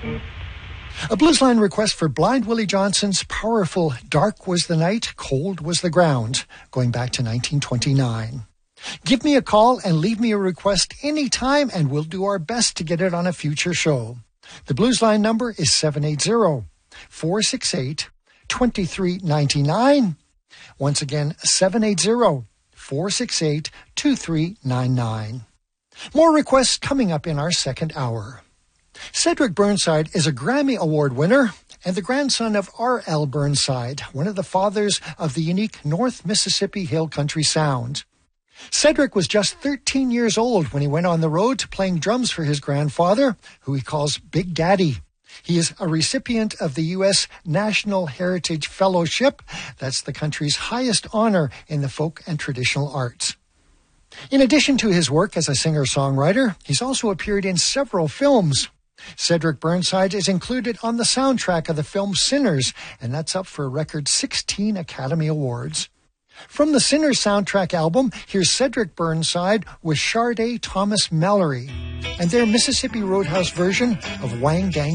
A Bluesline request for Blind Willie Johnson's powerful Dark Was the Night, Cold Was the Ground, going back to 1929. Give me a call and leave me a request anytime, and we'll do our best to get it on a future show. The Bluesline number is 780-468-2399. Once again, 780-468-2399. More requests coming up in our second hour. Cedric Burnside is a Grammy Award winner and the grandson of R.L. Burnside, one of the fathers of the unique North Mississippi Hill Country sound. Cedric was just 13 years old when he went on the road playing drums for his grandfather, who he calls Big Daddy. He is a recipient of the U.S. National Heritage Fellowship. That's the country's highest honor in the folk and traditional arts. In addition to his work as a singer-songwriter, he's also appeared in several films. Cedric Burnside is included on the soundtrack of the film Sinners, and that's up for a record 16 Academy Awards. From the Sinners soundtrack album, here's Cedric Burnside with Sharday Thomas Mallory and their Mississippi Roadhouse version of Wang Dang